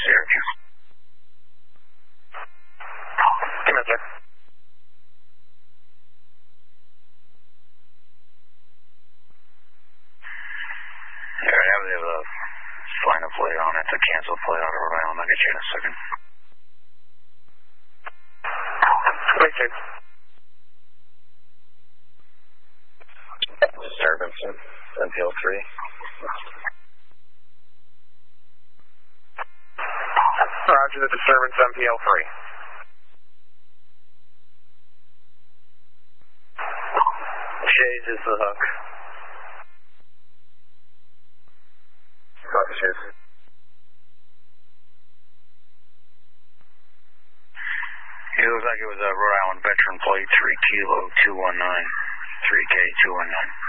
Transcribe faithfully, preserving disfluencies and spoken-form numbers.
Syracuse. Come in, sir. Alright, I have a flying a flight on. It's a canceled flight out of Rhode Island. I'll get you in a second. Wait, sir. Disturbance in M P L three. Roger the disturbance M P L three. Shades is the hook. Copy, Shades. It looks like it was a Rhode Island veteran flight three kilo two one nine. three K two one nine.